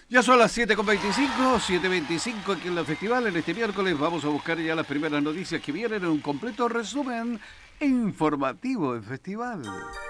Ya son las 7:25, 7:25 aquí en el festival. En este miércoles vamos a buscar ya las primeras noticias que vienen en un completo resumen informativo del festival.